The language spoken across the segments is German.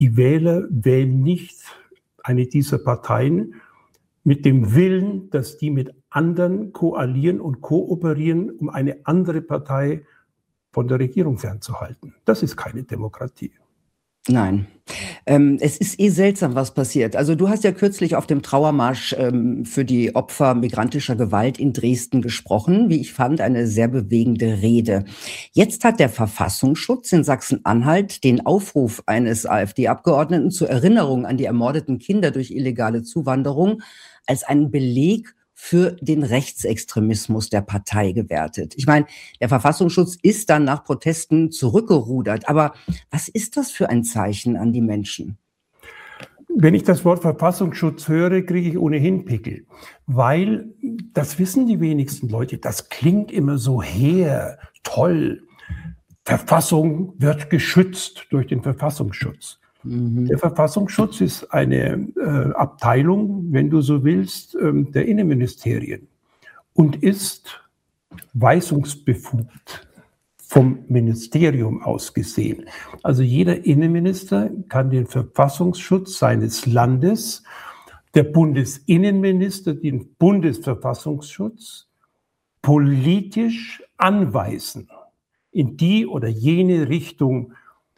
Die Wähler wählen nicht eine dieser Parteien mit dem Willen, dass die mit anderen koalieren und kooperieren, um eine andere Partei von der Regierung fernzuhalten. Das ist keine Demokratie. Nein. Es ist seltsam, was passiert. Also du hast ja kürzlich auf dem Trauermarsch für die Opfer migrantischer Gewalt in Dresden gesprochen. Wie ich fand, eine sehr bewegende Rede. Jetzt hat der Verfassungsschutz in Sachsen-Anhalt den Aufruf eines AfD-Abgeordneten zur Erinnerung an die ermordeten Kinder durch illegale Zuwanderung als einen Beleg für den Rechtsextremismus der Partei gewertet. Ich meine, der Verfassungsschutz ist dann nach Protesten zurückgerudert. Aber was ist das für ein Zeichen an die Menschen? Wenn ich das Wort Verfassungsschutz höre, kriege ich ohnehin Pickel. Weil, das wissen die wenigsten Leute, das klingt immer so hehr, toll. Verfassung wird geschützt durch den Verfassungsschutz. Der Verfassungsschutz ist eine Abteilung, wenn du so willst, der Innenministerien und ist weisungsbefugt vom Ministerium aus gesehen. Also jeder Innenminister kann den Verfassungsschutz seines Landes, der Bundesinnenminister den Bundesverfassungsschutz politisch anweisen, in die oder jene Richtung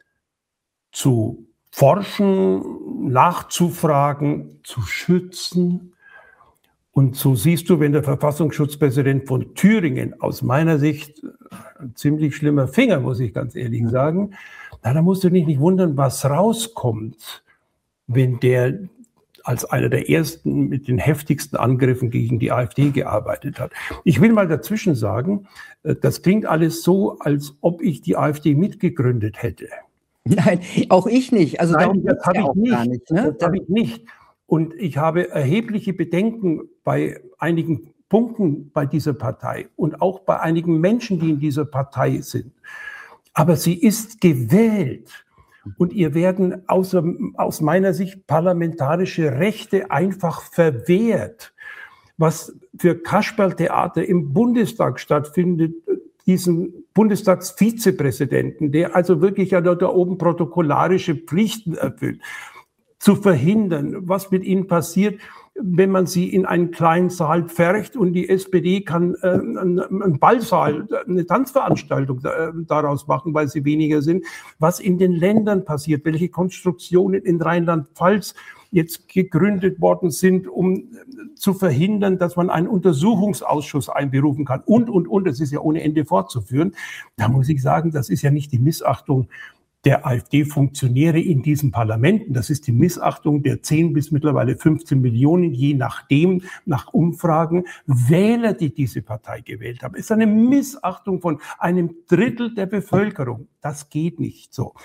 zu forschen, nachzufragen, zu schützen. Und so siehst du, wenn der Verfassungsschutzpräsident von Thüringen aus meiner Sicht ein ziemlich schlimmer Finger, muss ich ganz ehrlich sagen, na, da musst du dich nicht wundern, was rauskommt, wenn der als einer der ersten mit den heftigsten Angriffen gegen die AfD gearbeitet hat. Ich will mal dazwischen sagen, das klingt alles so, als ob ich die AfD mitgegründet hätte. Nein, auch ich nicht. Also nein, das habe ich nicht. Gar nicht, ne? Das habe ich nicht. Und ich habe erhebliche Bedenken bei einigen Punkten bei dieser Partei und auch bei einigen Menschen, die in dieser Partei sind. Aber sie ist gewählt. Und ihr werden aus meiner Sicht parlamentarische Rechte einfach verwehrt. Was für Kasperltheater im Bundestag stattfindet, diesen Bundestagsvizepräsidenten, der also wirklich ja da oben protokollarische Pflichten erfüllt, zu verhindern, was mit ihnen passiert, wenn man sie in einen kleinen Saal pfercht und die SPD kann einen Ballsaal, eine Tanzveranstaltung daraus machen, weil sie weniger sind, was in den Ländern passiert, welche Konstruktionen in Rheinland-Pfalz jetzt gegründet worden sind, um zu verhindern, dass man einen Untersuchungsausschuss einberufen kann und, das ist ja ohne Ende fortzuführen. Da muss ich sagen, das ist ja nicht die Missachtung der AfD-Funktionäre in diesen Parlamenten. Das ist die Missachtung der 10 bis mittlerweile 15 Millionen, je nachdem, nach Umfragen, Wähler, die diese Partei gewählt haben. Es ist eine Missachtung von einem Drittel der Bevölkerung. Das geht nicht so.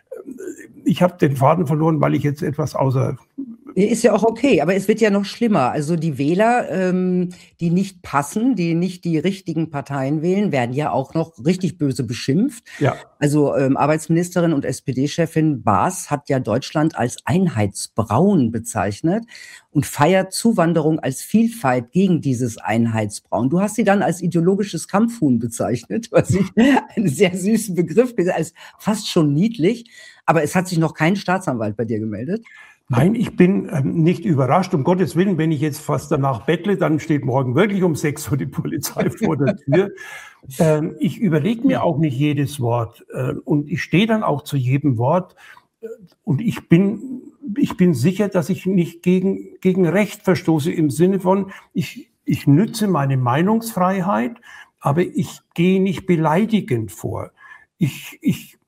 Ich habe den Faden verloren, weil ich jetzt etwas außer... Ist ja auch okay, aber es wird ja noch schlimmer. Also die Wähler, die nicht passen, die nicht die richtigen Parteien wählen, werden ja auch noch richtig böse beschimpft. Ja. Also Arbeitsministerin und SPD-Chefin Baas hat ja Deutschland als Einheitsbraun bezeichnet und feiert Zuwanderung als Vielfalt gegen dieses Einheitsbraun. Du hast sie dann als ideologisches Kampfhuhn bezeichnet, was ich einen sehr süßen Begriff finde, als fast schon niedlich. Aber es hat sich noch kein Staatsanwalt bei dir gemeldet. Nein, ich bin nicht überrascht. Um Gottes Willen, wenn ich jetzt fast danach bettle, dann steht morgen wirklich um 6 Uhr die Polizei vor der Tür. Ich überlege mir auch nicht jedes Wort und ich stehe dann auch zu jedem Wort. Und ich bin sicher, dass ich nicht gegen Recht verstoße im Sinne von, ich nütze meine Meinungsfreiheit, aber ich gehe nicht beleidigend vor. Ich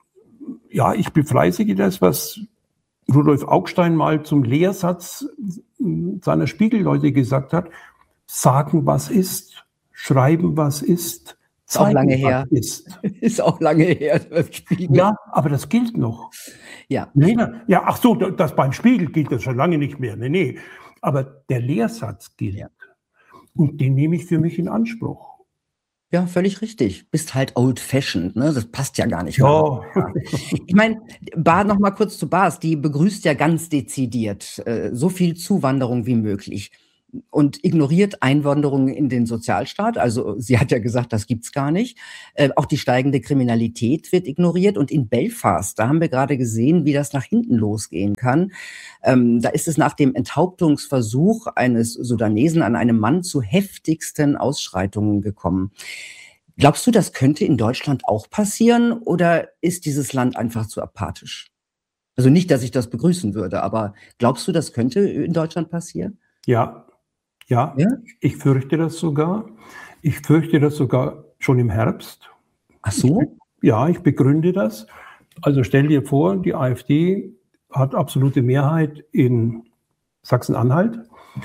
befleißige das, was Rudolf Augstein mal zum Lehrsatz seiner Spiegelleute gesagt hat: Sagen, was ist, schreiben, was ist, zeigen, auch lange her. was ist. Ist auch lange her, beim Spiegel. Ja, aber das gilt noch. Ja. Ja, ach so, das beim Spiegel gilt das schon lange nicht mehr. Nee. Aber der Lehrsatz gilt. Ja. Und den nehme ich für mich in Anspruch. Ja, völlig richtig. Bist halt old-fashioned, ne? Das passt ja gar nicht. Ja. Ich meine, noch mal kurz zu Baas, die begrüßt ja ganz dezidiert so viel Zuwanderung wie möglich. und ignoriert Einwanderung in den Sozialstaat. Also sie hat ja gesagt, das gibt's gar nicht. Auch die steigende Kriminalität wird ignoriert. Und in Belfast, da haben wir gerade gesehen, wie das nach hinten losgehen kann. Da ist es nach dem Enthauptungsversuch eines Sudanesen an einem Mann zu heftigsten Ausschreitungen gekommen. Glaubst du, das könnte in Deutschland auch passieren oder ist dieses Land einfach zu apathisch? Also nicht, dass ich das begrüßen würde, aber glaubst du, das könnte in Deutschland passieren? Ja, ja, Ja? ich fürchte das sogar. Ich fürchte das sogar schon im Herbst. Ach so? Ja, ich begründe das. Also stell dir vor, die AfD hat absolute Mehrheit in Sachsen-Anhalt.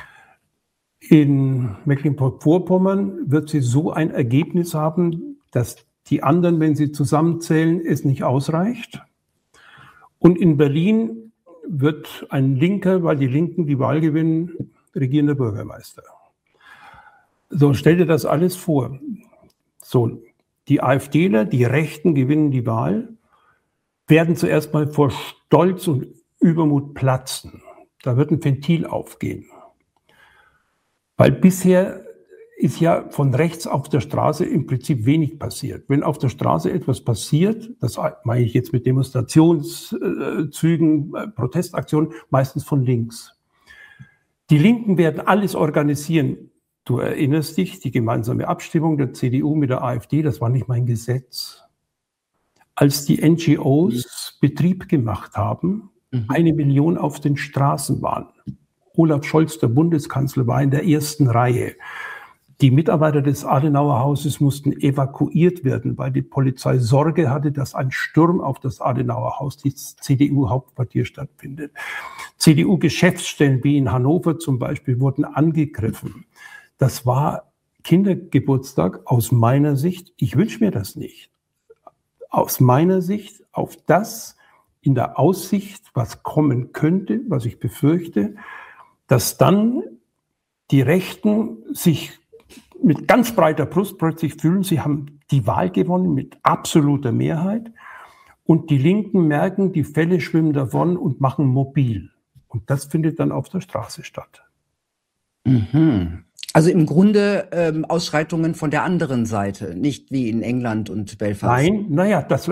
In Mecklenburg-Vorpommern wird sie so ein Ergebnis haben, dass die anderen, wenn sie zusammenzählen, es nicht ausreicht. Und in Berlin wird ein Linker, weil die Linken die Wahl gewinnen, regierender Bürgermeister. So, stell dir das alles vor. So, die AfDler, die Rechten gewinnen die Wahl, werden zuerst mal vor Stolz und Übermut platzen. Da wird ein Ventil aufgehen. Weil bisher ist ja von rechts auf der Straße im Prinzip wenig passiert. Wenn auf der Straße etwas passiert, das meine ich jetzt mit Demonstrationszügen, Protestaktionen, meistens von links. Die Linken werden alles organisieren. Du erinnerst dich, die gemeinsame Abstimmung der CDU mit der AfD, das war nicht mein Gesetz. Als die NGOs Betrieb gemacht haben, 1 Million auf den Straßen waren. Olaf Scholz, der Bundeskanzler, war in der ersten Reihe. Die Mitarbeiter des Adenauer Hauses mussten evakuiert werden, weil die Polizei Sorge hatte, dass ein Sturm auf das Adenauer Haus, das CDU-Hauptquartier, stattfindet. CDU-Geschäftsstellen wie in Hannover zum Beispiel wurden angegriffen. Das war Kindergeburtstag aus meiner Sicht. Ich wünsche mir das nicht. Aus meiner Sicht auf das in der Aussicht, was kommen könnte, was ich befürchte, dass dann die Rechten sich mit ganz breiter Brust plötzlich fühlen, sie haben die Wahl gewonnen mit absoluter Mehrheit und die Linken merken, die Fälle schwimmen davon und machen mobil. Und das findet dann auf der Straße statt. Mhm. Also im Grunde Ausschreitungen von der anderen Seite, nicht wie in England und Belfast. Nein, naja, das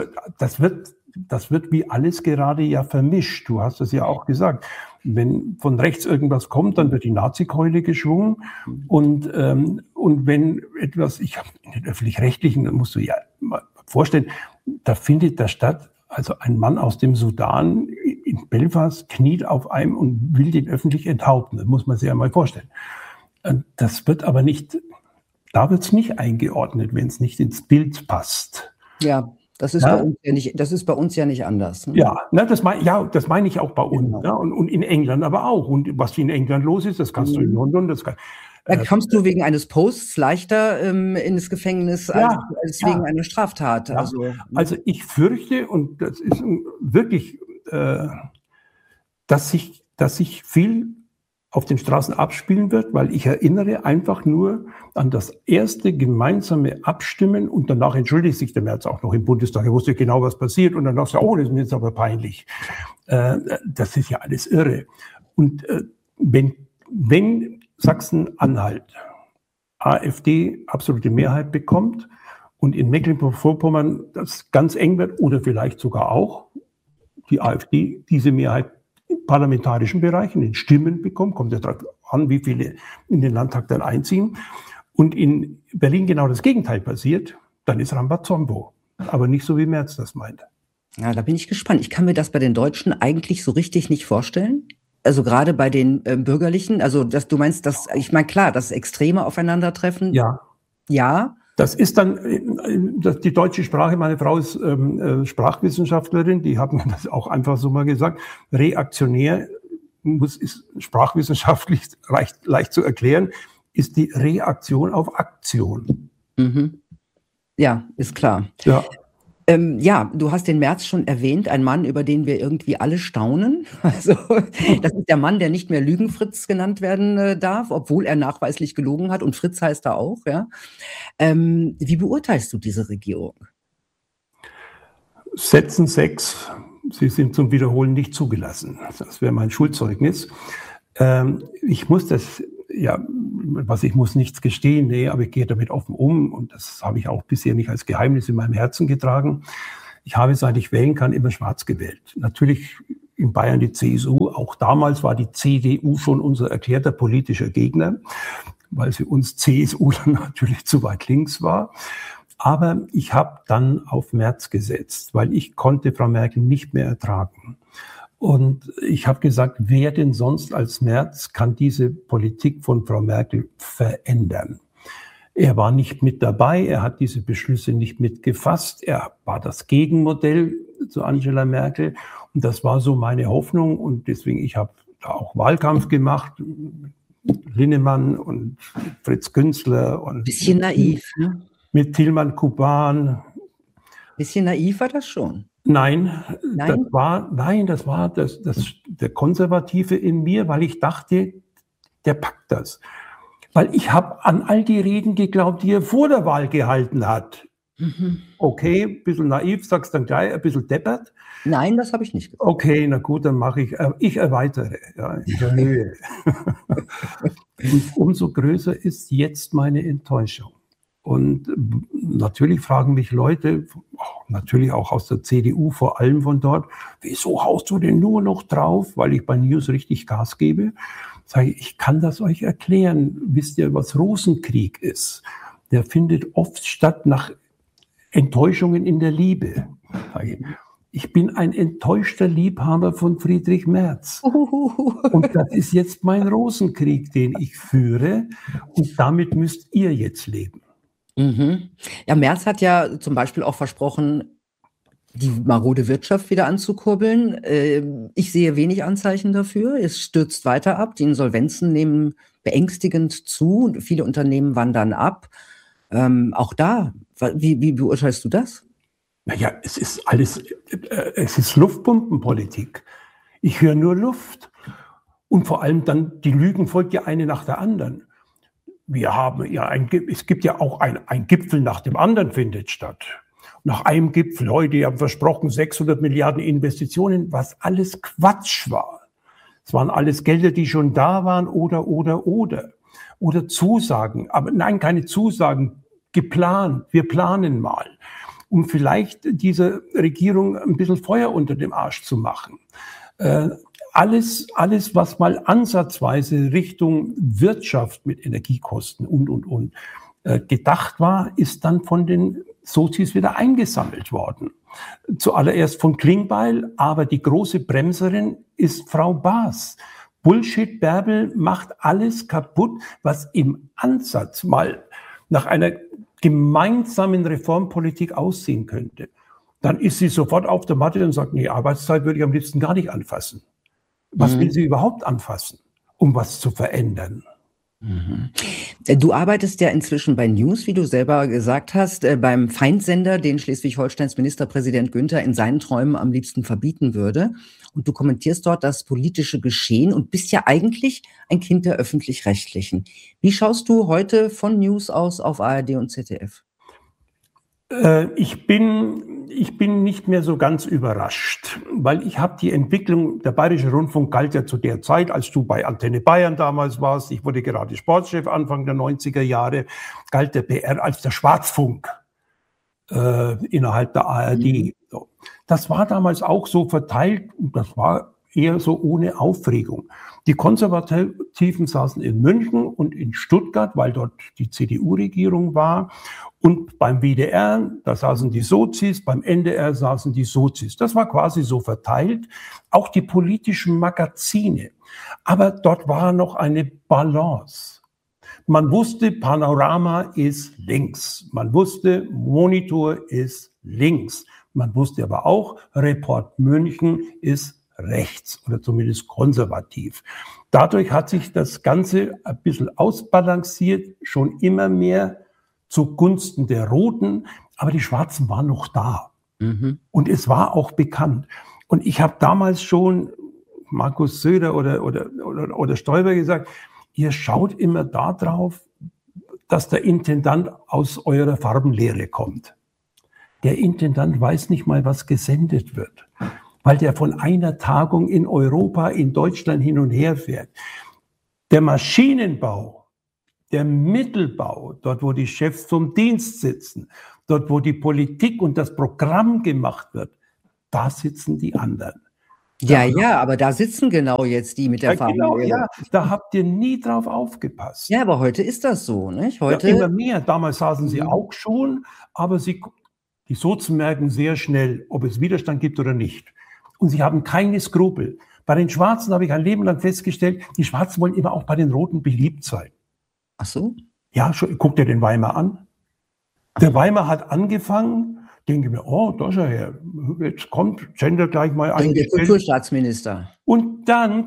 wird wie alles gerade ja vermischt. Du hast es ja auch gesagt. Wenn von rechts irgendwas kommt, dann wird die Nazi-Keule geschwungen. Und wenn etwas, ich habe in den Öffentlich-Rechtlichen, da musst du ja mal vorstellen, da findet da statt, also ein Mann aus dem Sudan in Belfast kniet auf einem und will den öffentlich enthaupten. Das muss man sich ja mal vorstellen. Das wird aber nicht, da wird es nicht eingeordnet, wenn es nicht ins Bild passt. Ja. Das ist, das ist bei uns ja nicht anders. Ne? Ja, das meine ich auch bei uns. Genau. Ja, und in England aber auch. Und was in England los ist, das kannst du in London. Da kommst du wegen eines Posts leichter ins Gefängnis als wegen einer Straftat. Ja. Also ich fürchte, und das ist wirklich, dass sich viel auf den Straßen abspielen wird, weil ich erinnere einfach nur an das erste gemeinsame Abstimmen und danach entschuldigt sich der Merz auch noch im Bundestag. Er wusste genau, was passiert und danach sagt, oh, das ist mir jetzt aber peinlich. Das ist ja alles irre. Und wenn Sachsen-Anhalt AfD absolute Mehrheit bekommt und in Mecklenburg-Vorpommern das ganz eng wird oder vielleicht sogar auch die AfD diese Mehrheit im parlamentarischen Bereich, in den Stimmen bekommt, kommt ja darauf an, wie viele in den Landtag dann einziehen. Und in Berlin genau das Gegenteil passiert, dann ist Rambazombo. Aber nicht so, wie Merz das meint. Ja, da bin ich gespannt. Ich kann mir das bei den Deutschen eigentlich so richtig nicht vorstellen. Also gerade bei den Bürgerlichen, also dass du meinst, dass, ich meine, klar, dass Extreme aufeinandertreffen. Ja. Ja. Das ist dann die deutsche Sprache. Meine Frau ist Sprachwissenschaftlerin, die hat mir das auch einfach so mal gesagt. Reaktionär ist sprachwissenschaftlich leicht zu erklären, ist die Reaktion auf Aktion. Mhm. Ja, ist klar. Ja. Ja, du hast den Merz schon erwähnt, ein Mann, über den wir irgendwie alle staunen. Also, das ist der Mann, der nicht mehr Lügenfritz genannt werden darf, obwohl er nachweislich gelogen hat und Fritz heißt er auch, ja. Wie beurteilst du diese Regierung? Sätzen 6, sie sind zum Wiederholen nicht zugelassen. Das wäre mein Schulzeugnis. Ich muss das ja, was ich muss nichts gestehen, nee, aber ich gehe damit offen um und das habe ich auch bisher nicht als Geheimnis in meinem Herzen getragen. Ich habe, seit ich wählen kann, immer schwarz gewählt. Natürlich in Bayern die CSU, auch damals war die CDU schon unser erklärter politischer Gegner, weil sie uns CSU dann natürlich zu weit links war. Aber ich habe dann auf Merz gesetzt, weil ich konnte Frau Merkel nicht mehr ertragen. Und ich habe gesagt, wer denn sonst als Merz kann diese Politik von Frau Merkel verändern? Er war nicht mit dabei, er hat diese Beschlüsse nicht mitgefasst, er war das Gegenmodell zu Angela Merkel und das war so meine Hoffnung und deswegen, ich habe da auch Wahlkampf gemacht, Linnemann und Fritz Günzler und bisschen naiv, ne? Mit Tilman Kuban. Bisschen naiv war das schon. Nein, das war der Konservative in mir, weil ich dachte, der packt das. Weil ich habe an all die Reden geglaubt, die er vor der Wahl gehalten hat. Okay, ein bisschen naiv, sagst dann gleich, ein bisschen deppert. Nein, das habe ich nicht gesagt. Okay, na gut, dann mache ich erweitere, ja, ich erhöhe. Und umso größer ist jetzt meine Enttäuschung. Und natürlich fragen mich Leute, natürlich auch aus der CDU, vor allem von dort, wieso haust du denn nur noch drauf, weil ich bei News richtig Gas gebe? Sage ich kann das euch erklären. Wisst ihr, was Rosenkrieg ist? Der findet oft statt nach Enttäuschungen in der Liebe. Ich bin ein enttäuschter Liebhaber von Friedrich Merz. Und das ist jetzt mein Rosenkrieg, den ich führe. Und damit müsst ihr jetzt leben. Ja, Merz hat ja zum Beispiel auch versprochen, die marode Wirtschaft wieder anzukurbeln. Ich sehe wenig Anzeichen dafür. Es stürzt weiter ab. Die Insolvenzen nehmen beängstigend zu. Viele Unternehmen wandern ab. Auch da, wie beurteilst du das? Naja, es ist Luftpumpenpolitik. Ich höre nur Luft. Und vor allem dann, die Lügen folgt ja eine nach der anderen. Wir haben ja es gibt ja auch ein Gipfel nach dem anderen findet statt. Nach einem Gipfel, heute haben versprochen 600 Milliarden Investitionen, was alles Quatsch war. Es waren alles Gelder, die schon da waren oder Zusagen. Aber nein, keine Zusagen, geplant. Wir planen mal, um vielleicht dieser Regierung ein bisschen Feuer unter dem Arsch zu machen. Alles, was mal ansatzweise Richtung Wirtschaft mit Energiekosten und gedacht war, ist dann von den Sozis wieder eingesammelt worden. Zuallererst von Klingbeil, aber die große Bremserin ist Frau Baas. Bullshit Bärbel macht alles kaputt, was im Ansatz mal nach einer gemeinsamen Reformpolitik aussehen könnte. Dann ist sie sofort auf der Matte und sagt, nee, Arbeitszeit würde ich am liebsten gar nicht anfassen. Was will sie überhaupt anfassen, um was zu verändern? Du arbeitest ja inzwischen bei News, wie du selber gesagt hast, beim Feindsender, den Schleswig-Holsteins Ministerpräsident Günther in seinen Träumen am liebsten verbieten würde. Und du kommentierst dort das politische Geschehen und bist ja eigentlich ein Kind der Öffentlich-Rechtlichen. Wie schaust du heute von News aus auf ARD und ZDF? Ich bin nicht mehr so ganz überrascht, weil ich habe die Entwicklung, der Bayerische Rundfunk galt ja zu der Zeit, als du bei Antenne Bayern damals warst, ich wurde gerade Sportchef Anfang der 90er Jahre, galt der BR als der Schwarzfunk innerhalb der ARD. So. Das war damals auch so verteilt, das war eher so ohne Aufregung. Die Konservativen saßen in München und in Stuttgart, weil dort die CDU-Regierung war. Und beim WDR, da saßen die Sozis, beim NDR saßen die Sozis. Das war quasi so verteilt. Auch die politischen Magazine. Aber dort war noch eine Balance. Man wusste, Panorama ist links. Man wusste, Monitor ist links. Man wusste aber auch, Report München ist rechts oder zumindest konservativ. Dadurch hat sich das Ganze ein bisschen ausbalanciert, schon immer mehr zugunsten der Roten, aber die Schwarzen waren noch da. Und es war auch bekannt. Und ich habe damals schon Markus Söder oder Stoiber gesagt, ihr schaut immer da drauf, dass der Intendant aus eurer Farbenlehre kommt. Der Intendant weiß nicht mal, was gesendet wird, weil der von einer Tagung in Europa, in Deutschland hin und her fährt. Der Maschinenbau, der Mittelbau, dort wo die Chefs vom Dienst sitzen, dort wo die Politik und das Programm gemacht wird, da sitzen die anderen. Ja, aber da sitzen genau jetzt die mit der Farbe. Genau, ja, da habt ihr nie drauf aufgepasst. Ja, aber heute ist das so, nicht? Heute immer mehr. Damals saßen sie auch schon, aber die Sozen merken sehr schnell, ob es Widerstand gibt oder nicht. Und sie haben keine Skrupel. Bei den Schwarzen habe ich ein Leben lang festgestellt, die Schwarzen wollen immer auch bei den Roten beliebt sein. Ach so? Ja, guck dir den Weimar an. Der Weimar hat angefangen, denke mir, da ist er her. Jetzt kommt Gender gleich mal ein. Der Kulturstaatsminister. Und dann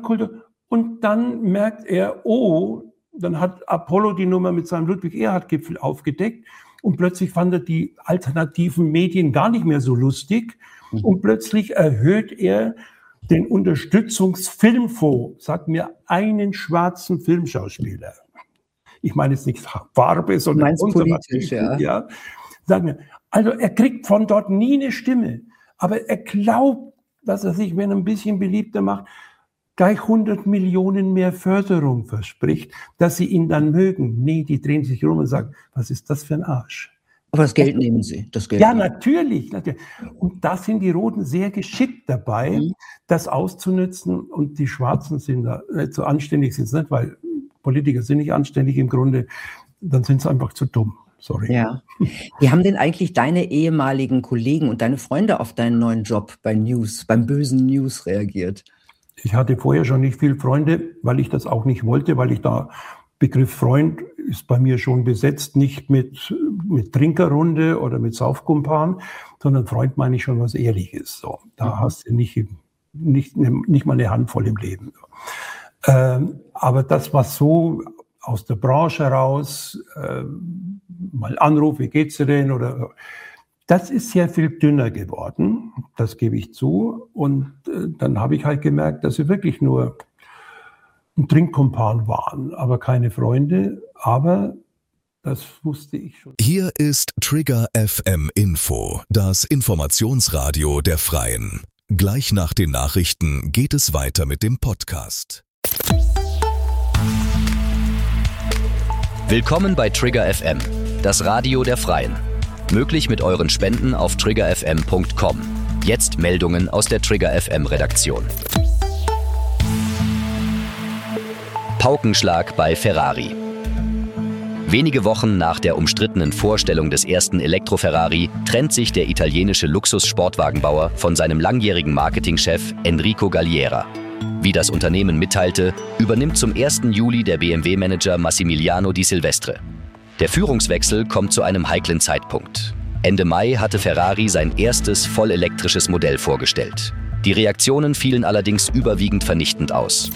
merkt er, dann hat Apollo die Nummer mit seinem Ludwig-Erhard-Gipfel aufgedeckt und plötzlich fand er die alternativen Medien gar nicht mehr so lustig und plötzlich erhöht er den Unterstützungsfilmfonds, sagt mir einen schwarzen Filmschauspieler. Ich meine jetzt nicht Farbe, sondern politisch, ja. Sag mir, also er kriegt von dort nie eine Stimme, aber er glaubt, dass er sich, wenn er ein bisschen beliebter macht, gleich 100 Millionen mehr Förderung verspricht, dass sie ihn dann mögen. Nee, die drehen sich rum und sagen, was ist das für ein Arsch? Aber das Geld nehmen sie. Natürlich. Und da sind die Roten sehr geschickt dabei, das auszunutzen. Und die Schwarzen sind da nicht so anständig, sind es nicht, weil Politiker sind nicht anständig im Grunde, dann sind sie einfach zu dumm. Sorry. Ja. Wie haben denn eigentlich deine ehemaligen Kollegen und deine Freunde auf deinen neuen Job beim bösen News reagiert? Ich hatte vorher schon nicht viele Freunde, weil ich das auch nicht wollte, weil ich da, Begriff Freund ist bei mir schon besetzt, nicht mit Trinkerrunde oder mit Saufkumpan, sondern Freund meine ich schon was Ehrliches. So. Da hast du nicht mal eine Handvoll im Leben. Aber das, was so aus der Branche heraus, mal Anruf, wie geht's dir denn? Oder das ist sehr viel dünner geworden, das gebe ich zu. Und dann habe ich halt gemerkt, dass sie wirklich nur ein Trinkkumpan waren, aber keine Freunde. Aber das wusste ich schon. Hier ist Trigger FM Info, das Informationsradio der Freien. Gleich nach den Nachrichten geht es weiter mit dem Podcast. Willkommen bei Trigger FM, das Radio der Freien. Möglich mit euren Spenden auf triggerfm.com. Jetzt Meldungen aus der Trigger FM Redaktion. Paukenschlag bei Ferrari. Wenige Wochen nach der umstrittenen Vorstellung des ersten Elektro-Ferrari trennt sich der italienische Luxus-Sportwagenbauer von seinem langjährigen Marketingchef Enrico Galliera. Wie das Unternehmen mitteilte, übernimmt zum 1. Juli der BMW-Manager Massimiliano Di Silvestre. Der Führungswechsel kommt zu einem heiklen Zeitpunkt. Ende Mai hatte Ferrari sein erstes vollelektrisches Modell vorgestellt. Die Reaktionen fielen allerdings überwiegend vernichtend aus.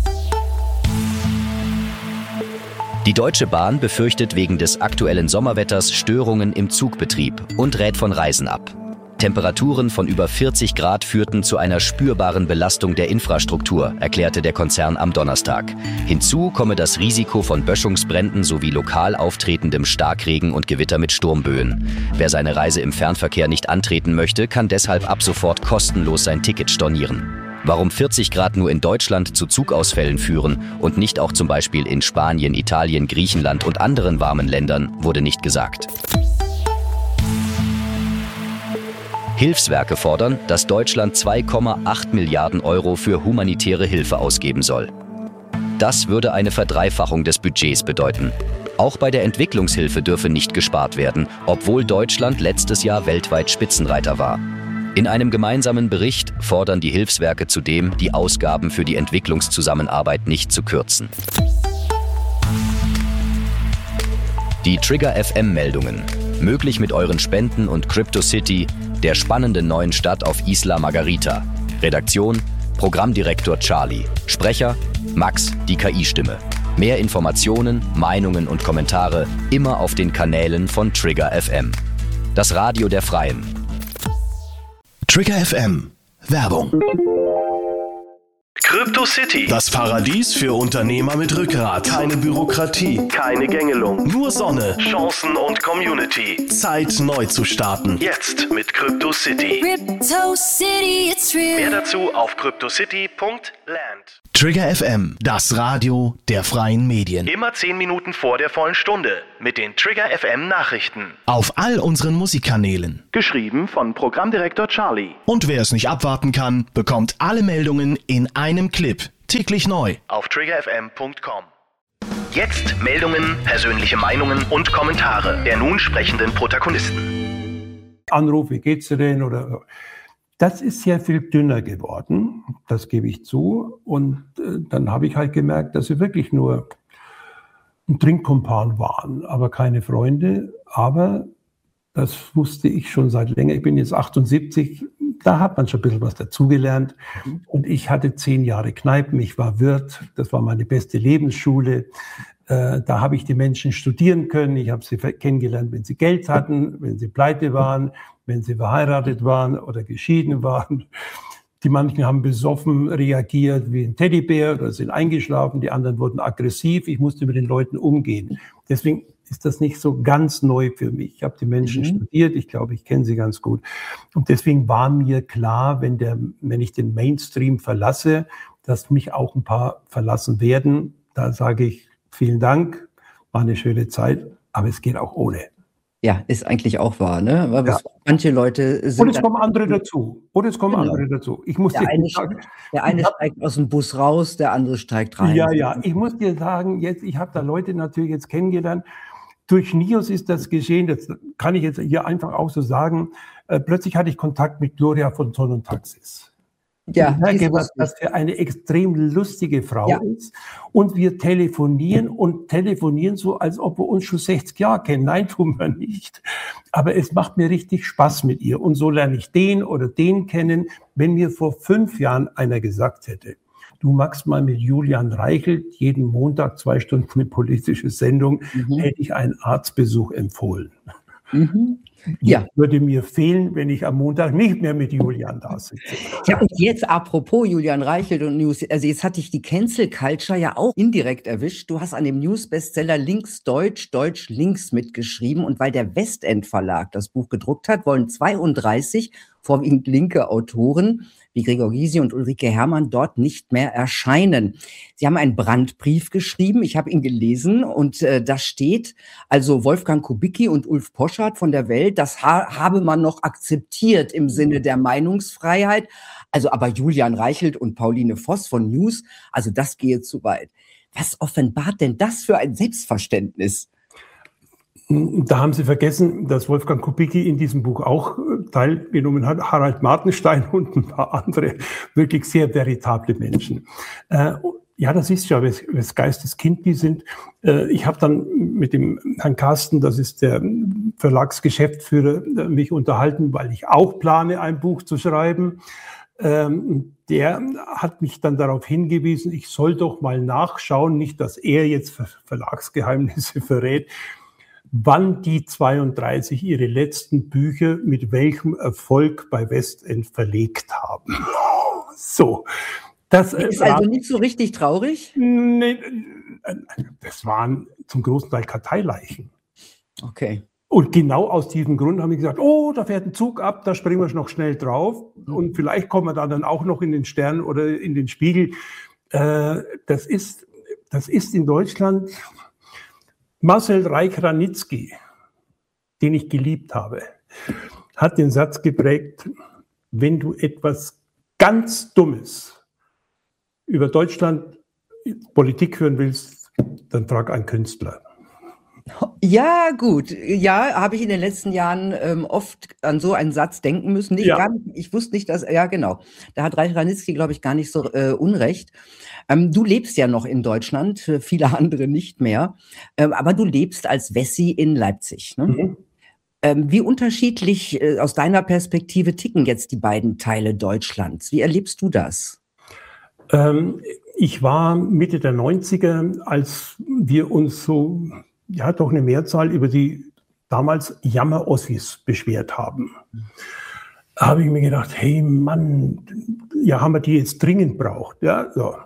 Die Deutsche Bahn befürchtet wegen des aktuellen Sommerwetters Störungen im Zugbetrieb und rät von Reisen ab. Temperaturen von über 40 Grad führten zu einer spürbaren Belastung der Infrastruktur, erklärte der Konzern am Donnerstag. Hinzu komme das Risiko von Böschungsbränden sowie lokal auftretendem Starkregen und Gewitter mit Sturmböen. Wer seine Reise im Fernverkehr nicht antreten möchte, kann deshalb ab sofort kostenlos sein Ticket stornieren. Warum 40 Grad nur in Deutschland zu Zugausfällen führen und nicht auch zum Beispiel in Spanien, Italien, Griechenland und anderen warmen Ländern, wurde nicht gesagt. Hilfswerke fordern, dass Deutschland 2,8 Milliarden Euro für humanitäre Hilfe ausgeben soll. Das würde eine Verdreifachung des Budgets bedeuten. Auch bei der Entwicklungshilfe dürfe nicht gespart werden, obwohl Deutschland letztes Jahr weltweit Spitzenreiter war. In einem gemeinsamen Bericht fordern die Hilfswerke zudem, die Ausgaben für die Entwicklungszusammenarbeit nicht zu kürzen. Die Trigger FM Meldungen. Möglich mit euren Spenden und CryptoCity, der spannenden neuen Stadt auf Isla Margarita. Redaktion: Programmdirektor Charlie. Sprecher: Max, die KI-Stimme. Mehr Informationen, Meinungen und Kommentare immer auf den Kanälen von Trigger FM. Das Radio der Freien. Trigger FM. Werbung. CryptoCity, das Paradies für Unternehmer mit Rückgrat. Keine Bürokratie, keine Gängelung, nur Sonne, Chancen und Community. Zeit, neu zu starten. Jetzt mit CryptoCity. CryptoCity, it's real. Mehr dazu auf cryptocity.de. Land. Trigger FM, das Radio der freien Medien. Immer 10 Minuten vor der vollen Stunde mit den Trigger FM Nachrichten. Auf all unseren Musikkanälen. Geschrieben von Programmdirektor Charlie. Und wer es nicht abwarten kann, bekommt alle Meldungen in einem Clip. Täglich neu auf triggerfm.com. Jetzt Meldungen, persönliche Meinungen und Kommentare der nun sprechenden Protagonisten. Anruf, wie geht's dir denn? Oder das ist sehr viel dünner geworden, das gebe ich zu. Und dann habe ich halt gemerkt, dass sie wirklich nur ein Trinkkumpan waren, aber keine Freunde. Aber das wusste ich schon seit länger. Ich bin jetzt 78, da hat man schon ein bisschen was dazugelernt. Und ich hatte 10 Jahre Kneipen, ich war Wirt, das war meine beste Lebensschule. Da habe ich die Menschen studieren können. Ich habe sie kennengelernt, wenn sie Geld hatten, wenn sie pleite waren, wenn sie verheiratet waren oder geschieden waren. Die manchen haben besoffen reagiert wie ein Teddybär oder sind eingeschlafen. Die anderen wurden aggressiv. Ich musste mit den Leuten umgehen. Deswegen ist das nicht so ganz neu für mich. Ich habe die Menschen studiert. Ich glaube, ich kenne sie ganz gut. Und deswegen war mir klar, wenn ich den Mainstream verlasse, dass mich auch ein paar verlassen werden. Da sage ich, vielen Dank, war eine schöne Zeit, aber es geht auch ohne. Ja, ist eigentlich auch wahr, ne? Aber ja. Manche Leute sind. Und es kommen andere dazu. Andere dazu. Ich muss der eine steigt aus dem Bus raus, der andere steigt rein. Ja. Ich muss dir sagen, ich habe da Leute natürlich jetzt kennengelernt. Durch NIOS ist das geschehen. Das kann ich jetzt hier einfach auch so sagen. Plötzlich hatte ich Kontakt mit Gloria von Ton und Taxis. Ja, ich merke, was das für eine extrem lustige Frau ist. Und wir telefonieren so, als ob wir uns schon 60 Jahre kennen. Nein, tun wir nicht. Aber es macht mir richtig Spaß mit ihr. Und so lerne ich den oder den kennen. Wenn mir vor 5 Jahren einer gesagt hätte, du machst mal mit Julian Reichelt jeden Montag 2 Stunden eine politische Sendung, hätte ich einen Arztbesuch empfohlen. Ja. Würde mir fehlen, wenn ich am Montag nicht mehr mit Julian da sitze. Ja, und jetzt apropos Julian Reichelt und News, also jetzt hatte ich die Cancel Culture ja auch indirekt erwischt. Du hast an dem News-Bestseller Links Deutsch, Deutsch Links mitgeschrieben und weil der Westend Verlag das Buch gedruckt hat, wollen 32 vorwiegend linke Autoren wie Gregor Gysi und Ulrike Herrmann dort nicht mehr erscheinen. Sie haben einen Brandbrief geschrieben, ich habe ihn gelesen und da steht, also Wolfgang Kubicki und Ulf Poschardt von der Welt, das habe man noch akzeptiert im Sinne der Meinungsfreiheit, also aber Julian Reichelt und Pauline Voss von News, also das gehe zu weit. Was offenbart denn das für ein Selbstverständnis? Da haben Sie vergessen, dass Wolfgang Kubicki in diesem Buch auch teilgenommen hat, Harald Martenstein und ein paar andere wirklich sehr veritable Menschen. Ja, das ist ja, wes Geistes Kind die sind. Ich habe dann mit dem Herrn Carsten, das ist der Verlagsgeschäftsführer, mich unterhalten, weil ich auch plane, ein Buch zu schreiben. Der hat mich dann darauf hingewiesen, ich soll doch mal nachschauen, nicht, dass er jetzt Verlagsgeheimnisse verrät, wann die 32 ihre letzten Bücher mit welchem Erfolg bei Westend verlegt haben. So. Das ist also nicht so richtig traurig? Nee, das waren zum großen Teil Karteileichen. Okay. Und genau aus diesem Grund haben wir gesagt, oh, da fährt ein Zug ab, da springen wir noch schnell drauf. Und vielleicht kommen wir dann auch noch in den Stern oder in den Spiegel. Das ist in Deutschland Marcel Reich-Ranitzky, den ich geliebt habe, hat den Satz geprägt, wenn du etwas ganz Dummes über Deutschland Politik führen willst, dann frag einen Künstler. Ja, gut. Ja, habe ich in den letzten Jahren oft an so einen Satz denken müssen. Ich wusste nicht, dass, ja genau, da hat Reich Ranitzky, glaube ich, gar nicht so Unrecht. Du lebst ja noch in Deutschland, viele andere nicht mehr, aber du lebst als Wessi in Leipzig. Ne? Wie unterschiedlich aus deiner Perspektive ticken jetzt die beiden Teile Deutschlands? Wie erlebst du das? Ich war Mitte der 90er, als wir uns so, ja, doch eine Mehrzahl über die damals Jammer-Ossis beschwert haben. Da habe ich mir gedacht, hey Mann, ja, haben wir die jetzt dringend braucht. Ja, so.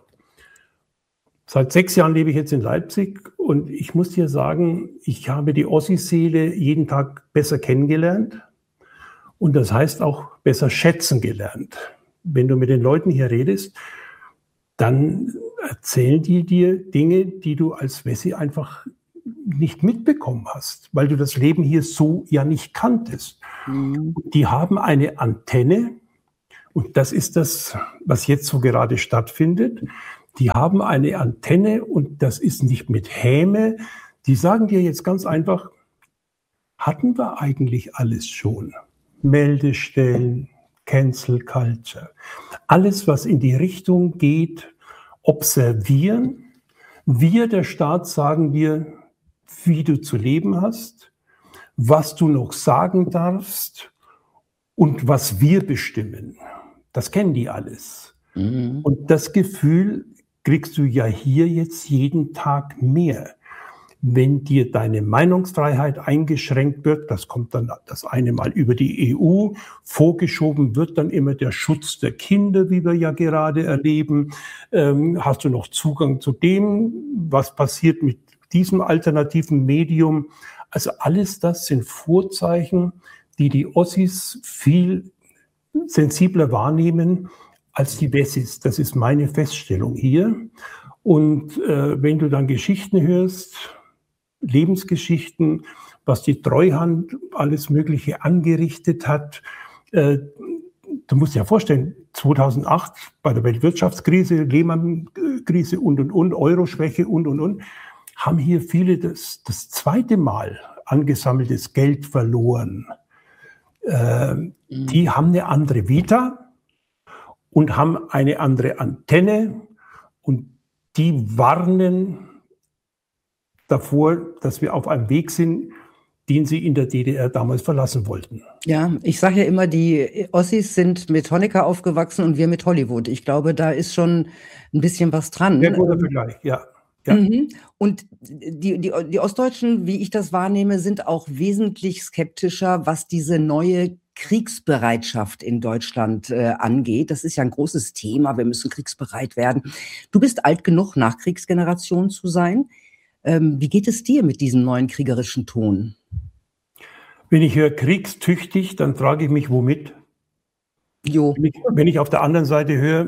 Seit 6 Jahren lebe ich jetzt in Leipzig und ich muss dir sagen, ich habe die Ossi-Seele jeden Tag besser kennengelernt und das heißt auch besser schätzen gelernt. Wenn du mit den Leuten hier redest, dann erzählen die dir Dinge, die du als Wessi einfach nicht mitbekommen hast, weil du das Leben hier so ja nicht kanntest. Die haben eine Antenne, und das ist das, was jetzt so gerade stattfindet. Die haben eine Antenne und das ist nicht mit Häme. Die sagen dir jetzt ganz einfach, hatten wir eigentlich alles schon? Meldestellen, Cancel Culture, alles, was in die Richtung geht, observieren. Wir, der Staat, sagen dir, wie du zu leben hast, was du noch sagen darfst und was wir bestimmen. Das kennen die alles. Und das Gefühl kriegst du ja hier jetzt jeden Tag mehr. Wenn dir deine Meinungsfreiheit eingeschränkt wird, das kommt dann das eine Mal über die EU, vorgeschoben wird dann immer der Schutz der Kinder, wie wir ja gerade erleben. Hast du noch Zugang zu dem, was passiert mit diesem alternativen Medium? Also alles das sind Vorzeichen, die Ossis viel sensibler wahrnehmen als die Wessis. Das ist meine Feststellung hier. Und wenn du dann Geschichten hörst, Lebensgeschichten, was die Treuhand alles Mögliche angerichtet hat. Du musst dir ja vorstellen, 2008 bei der Weltwirtschaftskrise, Lehman-Krise und, Euro-Schwäche und, haben hier viele das zweite Mal angesammeltes Geld verloren. Die haben eine andere Vita und haben eine andere Antenne und die warnen davor, dass wir auf einem Weg sind, den sie in der DDR damals verlassen wollten. Ja, ich sage ja immer, die Ossis sind mit Honecker aufgewachsen und wir mit Hollywood. Ich glaube, da ist schon ein bisschen was dran. Sehr guter Vergleich, ja. Ja. Und die Ostdeutschen, wie ich das wahrnehme, sind auch wesentlich skeptischer, was diese neue Kriegsbereitschaft in Deutschland angeht. Das ist ja ein großes Thema. Wir müssen kriegsbereit werden. Du bist alt genug, Nachkriegsgeneration zu sein. Wie geht es dir mit diesem neuen kriegerischen Ton? Wenn ich höre kriegstüchtig, dann frage ich mich, womit? Jo. Wenn ich auf der anderen Seite höre,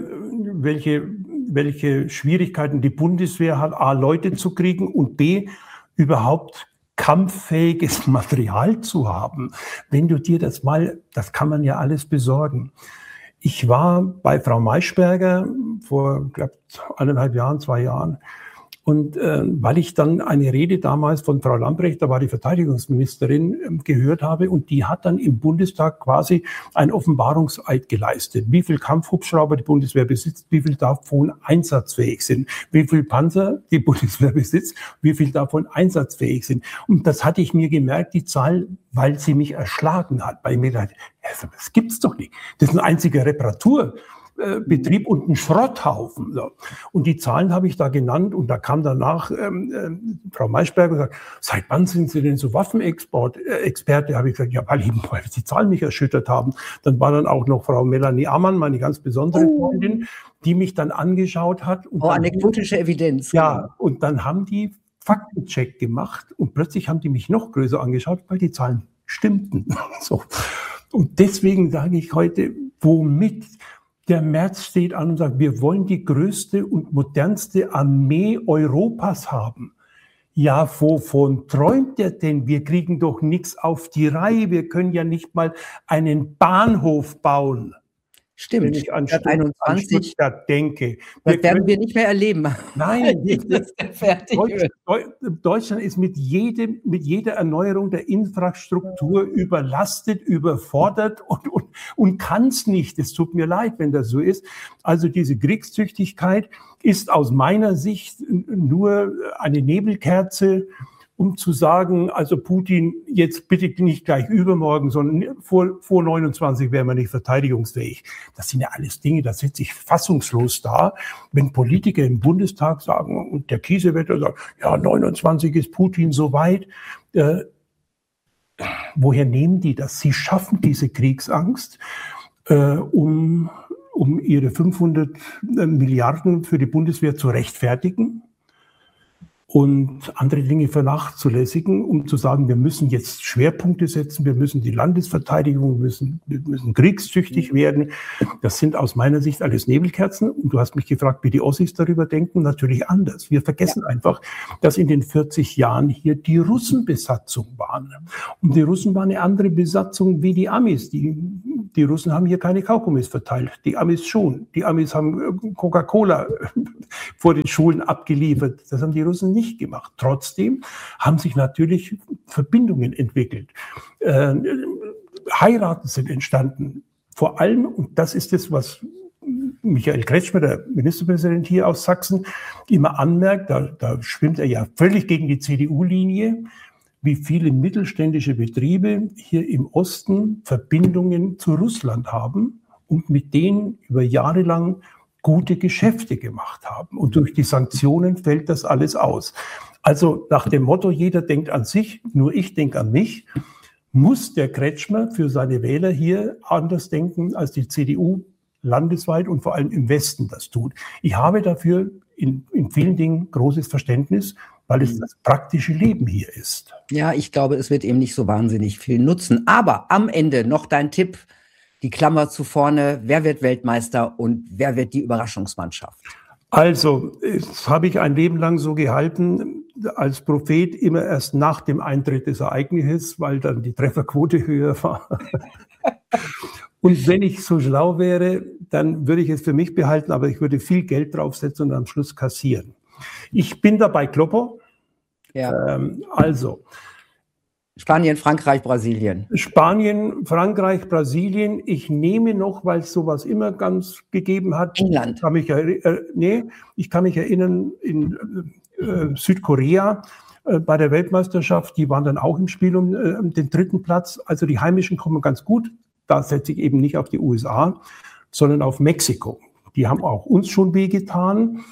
welche Schwierigkeiten die Bundeswehr hat, A, Leute zu kriegen und B, überhaupt kampffähiges Material zu haben. Wenn du dir das kann man ja alles besorgen. Ich war bei Frau Maischberger vor, glaube ich, 1,5 Jahren, 2 Jahren. Und weil ich dann eine Rede damals von Frau Lambrecht, da war die Verteidigungsministerin, gehört habe, und die hat dann im Bundestag quasi einen Offenbarungseid geleistet. Wie viel Kampfhubschrauber die Bundeswehr besitzt, wie viel davon einsatzfähig sind, wie viel Panzer die Bundeswehr besitzt, wie viel davon einsatzfähig sind. Und das hatte ich mir gemerkt, die Zahl, weil sie mich erschlagen hat. Weil ich mir dachte, das gibt's doch nicht. Das ist ein einziger Reparaturbetrieb und ein Schrotthaufen. So. Und die Zahlen habe ich da genannt und da kam danach Frau Maischberger und sagt, seit wann sind Sie denn so Waffenexperte? Habe ich gesagt, ja, weil die Zahlen mich erschüttert haben. Dann war dann auch noch Frau Melanie Ammann, meine ganz besondere Freundin, die mich dann angeschaut hat. Und anekdotische Evidenz. Ja, und dann haben die Faktencheck gemacht und plötzlich haben die mich noch größer angeschaut, weil die Zahlen stimmten. So. Und deswegen sage ich heute, womit? Der Merz steht an und sagt, wir wollen die größte und modernste Armee Europas haben. Ja, wovon träumt er denn? Wir kriegen doch nichts auf die Reihe. Wir können ja nicht mal einen Bahnhof bauen. Stimmt. Wenn ich an Stuttgart denke. Das werden wir nicht mehr erleben. Nein, Deutschland ist mit jeder Erneuerung der Infrastruktur überlastet, überfordert und kann es nicht. Es tut mir leid, wenn das so ist. Also diese Kriegstüchtigkeit ist aus meiner Sicht nur eine Nebelkerze, um zu sagen, also Putin, jetzt bitte nicht gleich übermorgen, sondern vor 29 wären wir nicht verteidigungsfähig. Das sind ja alles Dinge, da sitze ich fassungslos da, wenn Politiker im Bundestag sagen und der Kiesewetter sagt, ja, 29 ist Putin so weit. Woher nehmen die das? Sie schaffen diese Kriegsangst, um ihre 500 Milliarden für die Bundeswehr zu rechtfertigen. und andere Dinge vernachlässigen, um zu sagen, wir müssen jetzt Schwerpunkte setzen, wir müssen die Landesverteidigung, wir müssen kriegstüchtig werden. Das sind aus meiner Sicht alles Nebelkerzen. Und du hast mich gefragt, wie die Ossis darüber denken. Natürlich anders. Wir vergessen einfach, dass in den 40 Jahren hier die Russenbesatzung waren. Und die Russen waren eine andere Besatzung wie die Amis. Die Russen haben hier keine Kaugummis verteilt, die Amis schon. Die Amis haben Coca-Cola vor den Schulen abgeliefert. Das haben die Russen nicht gemacht. Trotzdem haben sich natürlich Verbindungen entwickelt. Heiraten sind entstanden. Vor allem, und das ist es, was Michael Kretschmer, der Ministerpräsident hier aus Sachsen, immer anmerkt, da schwimmt er ja völlig gegen die CDU-Linie, wie viele mittelständische Betriebe hier im Osten Verbindungen zu Russland haben und mit denen über Jahre lang gute Geschäfte gemacht haben. Und durch die Sanktionen fällt das alles aus. Also nach dem Motto, jeder denkt an sich, nur ich denke an mich, muss der Kretschmer für seine Wähler hier anders denken, als die CDU landesweit und vor allem im Westen das tut. Ich habe dafür in vielen Dingen großes Verständnis, weil es das praktische Leben hier ist. Ja, ich glaube, es wird eben nicht so wahnsinnig viel nutzen. Aber am Ende noch dein Tipp, die Klammer zu vorne, wer wird Weltmeister und wer wird die Überraschungsmannschaft? Also, das habe ich ein Leben lang so gehalten, als Prophet immer erst nach dem Eintritt des Ereignisses, weil dann die Trefferquote höher war. Und wenn ich so schlau wäre, dann würde ich es für mich behalten, aber ich würde viel Geld draufsetzen und am Schluss kassieren. Ich bin dabei Kloppo. Ja. Also. Spanien, Frankreich, Brasilien. Spanien, Frankreich, Brasilien. Ich nehme noch, weil es sowas immer ganz gegeben hat. England. Ich kann mich erinnern, in Südkorea bei der Weltmeisterschaft, die waren dann auch im Spiel um den 3. Platz. Also die Heimischen kommen ganz gut. Da setze ich eben nicht auf die USA, sondern auf Mexiko. Die haben auch uns schon wehgetan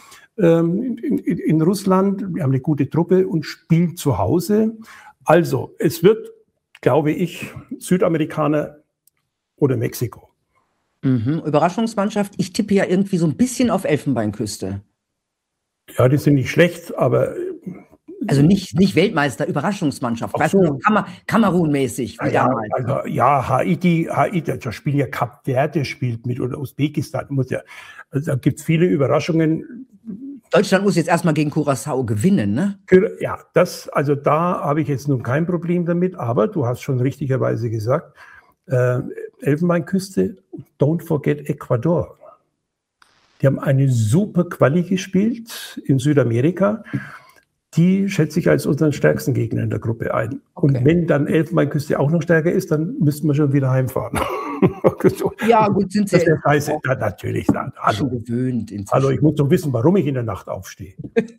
in Russland. Wir haben eine gute Truppe und spielen zu Hause. Also, es wird, glaube ich, Südamerikaner oder Mexiko. Überraschungsmannschaft. Ich tippe ja irgendwie so ein bisschen auf Elfenbeinküste. Ja, die sind nicht schlecht, aber... Also nicht Weltmeister, Überraschungsmannschaft. Weißt du, Kamerun-mäßig, wie damals. Also, ja, Haiti, da spielen ja Kap Verde spielt mit oder Usbekistan. Also, da gibt es viele Überraschungen. Deutschland muss jetzt erstmal gegen Curaçao gewinnen, ne? Ja, da habe ich jetzt nun kein Problem damit, aber du hast schon richtigerweise gesagt, Elfenbeinküste, don't forget Ecuador. Die haben eine super Quali gespielt in Südamerika. Die schätze ich als unseren stärksten Gegner in der Gruppe ein. Okay. Und wenn dann Elfenbeinküste auch noch stärker ist, dann müssten wir schon wieder heimfahren. Ja, gut, sind sie ja scheiße. Ja, natürlich. Schon gewöhnt. Inzwischen. Hallo, ich muss doch wissen, warum ich in der Nacht aufstehe.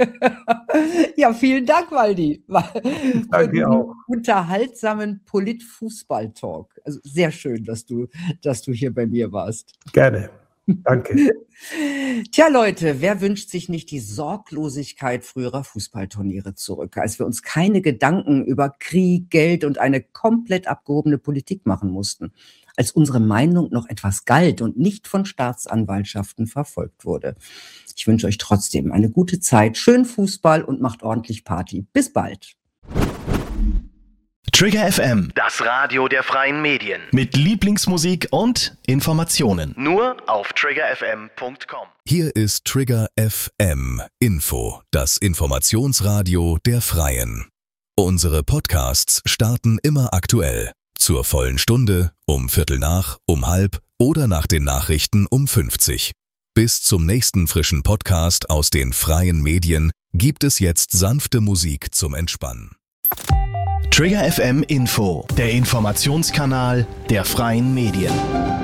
Ja, vielen Dank, Waldi. Danke auch. Unterhaltsamen Polit-Fußball-Talk. Also sehr schön, dass du hier bei mir warst. Gerne. Danke. Tja, Leute, wer wünscht sich nicht die Sorglosigkeit früherer Fußballturniere zurück, als wir uns keine Gedanken über Krieg, Geld und eine komplett abgehobene Politik machen mussten, als unsere Meinung noch etwas galt und nicht von Staatsanwaltschaften verfolgt wurde. Ich wünsche euch trotzdem eine gute Zeit, schönen Fußball und macht ordentlich Party. Bis bald. Trigger FM, das Radio der freien Medien. Mit Lieblingsmusik und Informationen. Nur auf triggerfm.com. Hier ist Trigger FM Info, das Informationsradio der Freien. Unsere Podcasts starten immer aktuell. Zur vollen Stunde, um 7:15, um 13:30 oder nach den Nachrichten um 50. Bis zum nächsten frischen Podcast aus den freien Medien gibt es jetzt sanfte Musik zum Entspannen. Trigger FM Info, der Informationskanal der freien Medien.